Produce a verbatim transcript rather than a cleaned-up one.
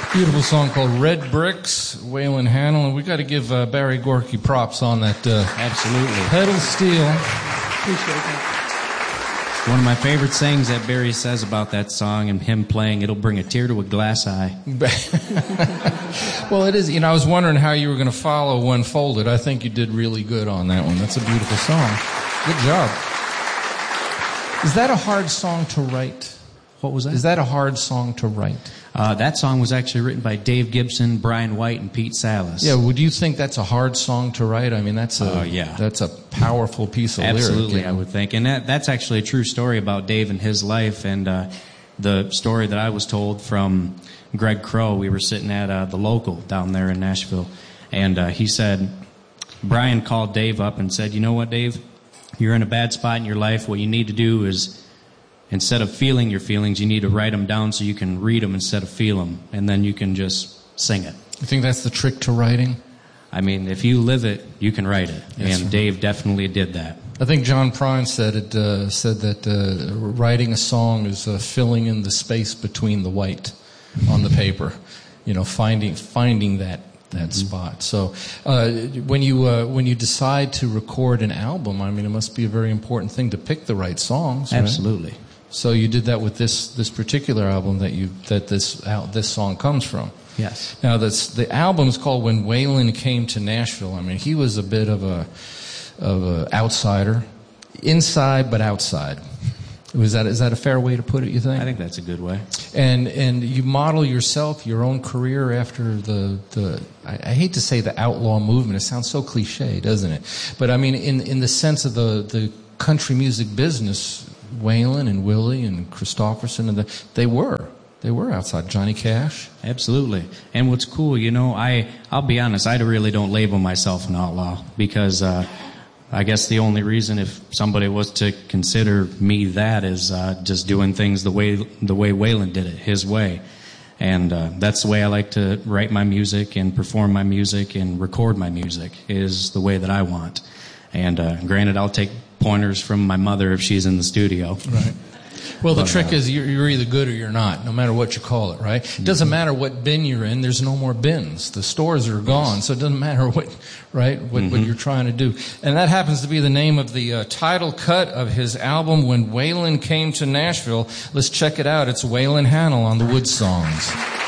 Beautiful song called Red Bricks, Waylon Hanel, and we got to give uh, Barry Gorky props on that. Uh, Absolutely. Pedal steel. Appreciate that. One of my favorite sayings that Barry says about that song and him playing, it'll bring a tear to a glass eye. Well, it is. You know, I was wondering how you were going to follow When Folded. I think you did really good on that one. That's a beautiful song. Good job. Is that a hard song to write? What was that? Is that a hard song to write? Uh, that song was actually written by Dave Gibson, Brian White, and Pete Salas. Yeah, would you think that's a hard song to write? I mean, that's a uh, yeah. that's a powerful piece of Absolutely, lyric. Absolutely, I would think. And that, that's actually a true story about Dave and his life. And uh, the story that I was told from Greg Crow, we were sitting at uh, the local down there in Nashville, and uh, he said, Brian called Dave up and said, you know what, Dave? You're in a bad spot in your life. What you need to do is, instead of feeling your feelings, you need to write them down so you can read them instead of feel them, and then you can just sing it. You think that's the trick to writing? I mean, if you live it, you can write it, That's and right. Dave definitely did that. I think John Prine said it. Uh, said that uh, writing a song is uh, filling in the space between the white on the paper. You know, finding finding that that mm-hmm. spot. So uh, when you uh, when you decide to record an album, I mean, it must be a very important thing to pick the right songs. Right? Absolutely. So you did that with this this particular album that you that this out this song comes from. Yes. Now this the album's called When Waylon Came to Nashville. I mean, he was a bit of a of a outsider, inside but outside. Was that is that a fair way to put it? You think? I think that's a good way. And and you model yourself, your own career after the the I, I hate to say the outlaw movement. It sounds so cliche, doesn't it? But I mean, in in the sense of the the country music business. Waylon and Willie and Christopherson and the, they were they were outside. Johnny Cash. Absolutely. And what's cool, you know, I I'll be honest, I really don't label myself an outlaw because uh, I guess the only reason if somebody was to consider me that is uh, just doing things the way the way Waylon did it, his way. And uh, that's the way I like to write my music and perform my music and record my music is the way that I want. And uh, granted, I'll take pointers from my mother if she's in the studio. Right. Well, the but, trick uh, is you're, you're either good or you're not, no matter what you call it, right? It doesn't matter what bin you're in. There's no more bins. The stores are gone, so it doesn't matter what, right, what, mm-hmm. what you're trying to do. And that happens to be the name of the uh, title cut of his album, When Waylon Came to Nashville. Let's check it out. It's Waylon Hanel on the Wood Songs.